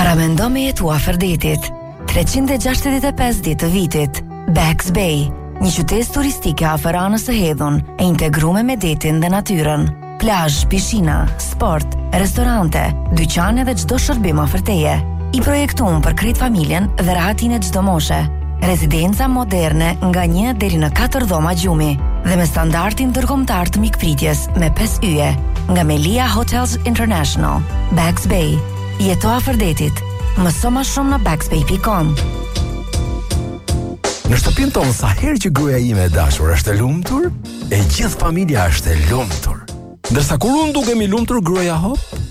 Paramendo me jetu afër detit. 365 ditë të vitit. Bags Bay, një qytet turistike afër anës së Hedhun, e integruar me detin dhe natyrën. Plazh, pishina, sport, restorante, dyqane dhe çdo shërbim afër teje. I projektuar për krejt familjen dhe rahatin e çdo moshe. Rezidenca moderne nga 1 deri në 4 dhoma gjumi dhe me standardin ndërkombëtar të mikpritjes me 5 yje nga Melia Hotels International. Bags Bay, jeto afër detit. Mëso më shumë në bagsbay.com. Në shtëpinë tonë sa herë që gruaja ime e dashur është e lumtur, e gjithë familja është e lumtur. Ndërsa kur unë dukem i lumtur, gruaja hop,